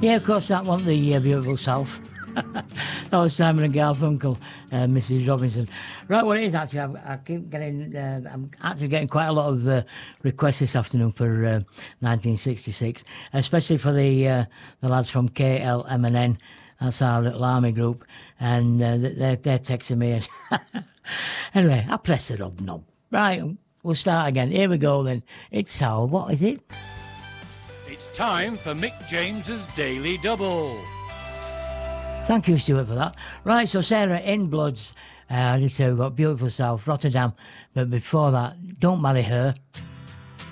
Yeah, of course, that wasn't the beautiful South. That was Simon and Garfunkel, Mrs. Robinson. Right, well, it is actually. I keep getting. I'm actually getting quite a lot of requests this afternoon for 1966, especially for the lads from KLMNN. That's our little army group, and they're texting me. Anyway, I press the knob. Right, we'll start again. Here we go then. It's Sal. What is it? It's time for Mick James's Daily Double. Thank you, Stuart, for that. Right, so Sarah, in Bloods, I did say we've got Beautiful South, Rotterdam, but before that, Don't Marry Her.